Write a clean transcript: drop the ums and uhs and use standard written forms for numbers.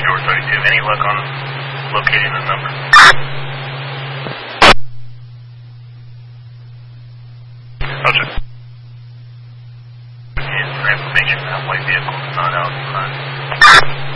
Short 32. Any luck on locating the number? Roger. Information that white vehicle is not out in front.